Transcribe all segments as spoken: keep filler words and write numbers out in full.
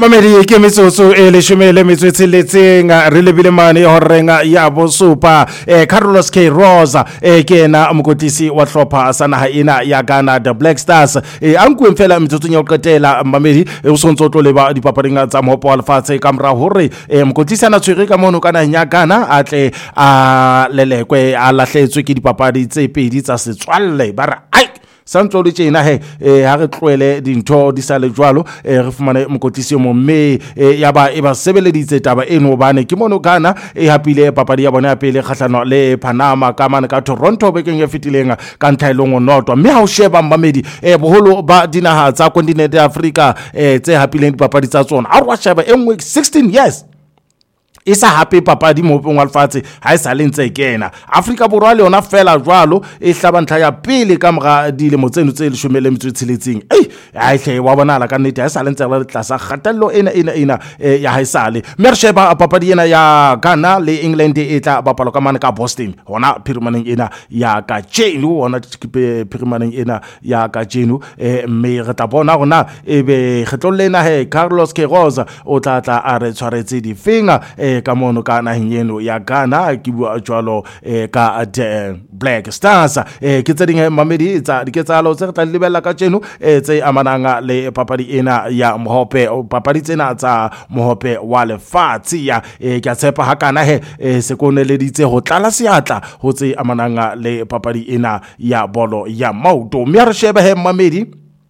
Mamedi ke metsotso e leshome le metso e tsheletseng re lebile mane horeng ya bosupa eh, Carlos K Rosa eh, ke ena mokotlisi wa hlopha sa naha ena ya Ghana the Black Stars eh, a nkuwe fela metsotsong ya ho qetela Mamedi e o sontso tlo leba dipapading tsa mohopo wa lefatshe ka mora hore eh, mokotlisi ana tshwere ka mono kana nya Ghana a tle a lelekwe a lahletswe ke dipapadi tse pedi tsa setswalle ba re ai Santlo le tjena he ha re tloele dintho di sa le jwalo re fumane mokotlisi mo mme ya ba e ba sebeleditse taba eno bane ke mono Ghana e hapile papadi ya bona ya pele kgahlano le Panama ka mane ka Toronto bekeng e fetileng ka nthailong onotwa mme ha o sheba Mamedi e boholo ba dinaha tsa continent ya Africa tse hapileng dipapadi tsa tsona a re sheba engwe sixteen years isa hape papadi mo bong wa lefatshe ha isa le ntse kena Afrika Borwa le yona fela jwalo e hlaba ntlha ya pele ka mora dilemo tseno tse leshome le metso e tsheletseng ei ha ihle wa bonala ka nnete ha isa le ntse le tlasa kgatello ena ena ena ya ha isale mersheba papadi ena ya Ghana le England e tla bapalo ka mane ka Boston hona phirimaneng ena ya ka Jenu hona phirimaneng ena ya ka Jenu mme re tla bona rona ebe kgetlo lena he Carlos K Rosa o tla tla a re tshwaretse di finger ka mono ka naheng eno ya Ghana ke bua jwalo ka the Black Stars ke tse ding Mamedi tsa diketsalo tse re tla lebella ka tseno tse amanang le papadi ena ya mohope papadi tsena tsa mohope wa lefatshe ya ke a tshepa hakana he se koneleditse ho tlala seatla ho tse amanang le papadi ena ya bolo ya maoto mme re shebe he Mamedi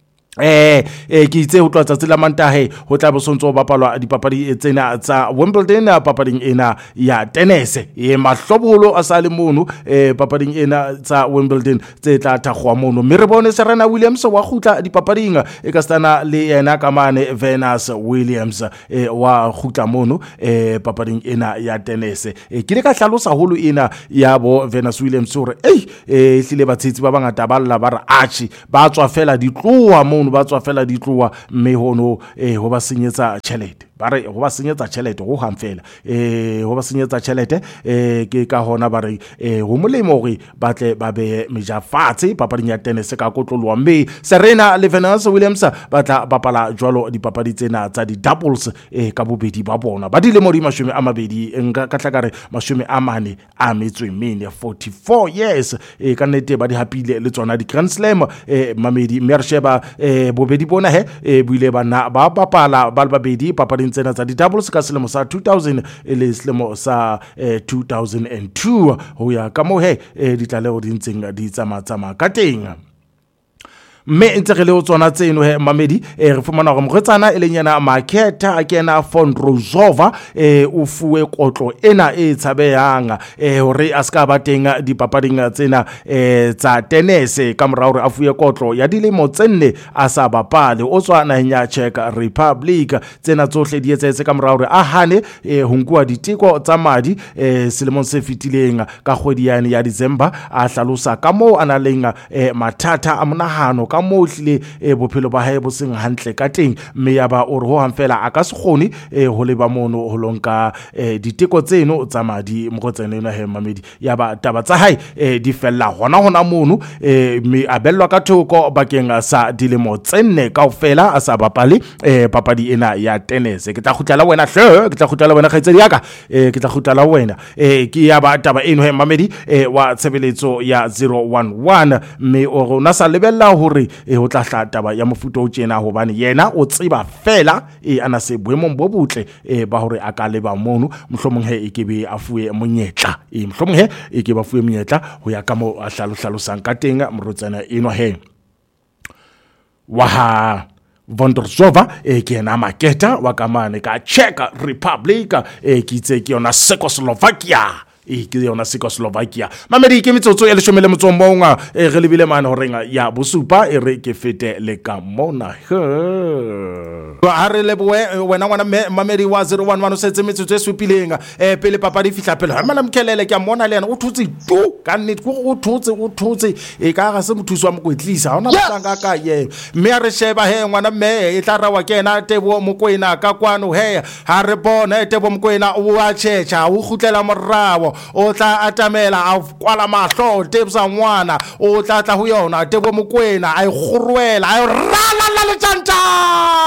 eh eh ke itse ho tloa tsa tsela mantahe ho tla bosontso bapalwa dipapadi tsena tsa Wimbledon papading ena ya tennis e mahlobolo a sale mono eh papading ena tsa Wimbledon tse tla thakgwa mono mme re bone Serena Williams wa khutla dipapading e ka stana le yena ka mane Venus Williams eh wa khutla mono eh papading ena ya tennis e ke le ka hlalosa holo ena ya bo Venus Williams hore eh e hlile batsetsi ba bangata ba lla ba re achi ba tswa fela ditloa mono ba tswa fela ditloa mme hono eh ho ba senyetsa tjhelete ba re ho ba senyetsa tjhelete ho hang fela eh ho ba senyetsa tjhelete eh ke ka hona ba re eh ho molemo hore ba tle ba be mejafatse papading ya tennis ka kotlolwa mme Serena le Venus Williams ba tla bapala jwalo dipapadi tsena tsa di doubles eh ka bobedi ba bona ba dilemo di mashome a mabedi nka ka tlakare mashome a mane a metswe mene forty-four years eh ka nnete ba di hapile le tsona di Grand Slam eh Mamedi Mersheba eh bobedi bona he e buile bana ba bapala ba babedi papading tsena tsa di doubles ka selemo sa two thousand le selemo sa two thousand two ho ya ka mo he di tlaleo di ntseng di tsamatsama ka teng mme ntse re le o tsona tseno he Mamedi e re fumana gore mogetsana e leng yana Marketa a kena Vondrousova e o fuwe kotlo ena e tshabehang e hore a ska ba teng dipapading tsena e tsa tennis ka mora hore a fuwe kotlo ya dilemo tsenne a sa bapale o tswa naheng ya Czech Republic tsena tsohle di etsetse ka mora hore a hane e ho nkuwa diteko tsa madi e selemong se fitileng ka kgwedi ya ya December a hlalosa ka mo ana leng mathata a monahano ka mo hlile e bophelo ba hae bo seng hantle ka teng mme ya ba o re ho hamfela a ka se kgone e ho leba mono ho lonka diteko tseno tsa madi mo go tsenena he Mamedi ya ba taba tsa hae e di fella hona hona mono e mme a bellwa ka thoko bakeng sa dilemo tsenne kaofela a sa bapale e papadi ena ya tennis ke tla khutla la wena hle ke tla khutla la wena khaitsedi yaka e ke tla khutla la wena e ke ya ba taba eno he Mamedi e wa tshebeletso ya zero one one mme o rona sa lebella hore e ho tla hla taba ya mofuta o tjena hobane yena o tseba fela e ana se boemong bo botle e ba hore a ka leba mono mohlomong he e ke be a fuwe monyetla e mohlomong he e ke ba fuwe monyetla ho ya ka mo a hlalo hlalosang ka teng morotsana eno he waha Vondrousova e ke na Marketa wa kamane ka Czech Republic e ke itse ke yona Czechoslovakia e ke yona Czechoslovakia Mamedi ke metsotso ya leshome le motsombonga e re lebile mane horenga ya bosupa e re ke fete le ka mona ha re leboe wena ngwana Mamedi wa zero one one o setse metsotso e supileng e pele papadi fihla pele ha mala mkhelele ke mona le yena o thutse tu ka nnete o thutse o thutse e ka ga se mothuso wa mokwetlisa ha ona mhlanga ka ye mme a re sheba he ngwana mme e tla rawa kena Tebo Mokoena ka kwano he ha re bona Tebo Mokoena o a tshetsha o khutlela morao o tla atamela a kwala mahlo Tebsa ngwana o tla tla ho yona Tebo Mokoena a e kgurwela a rala la le tjantja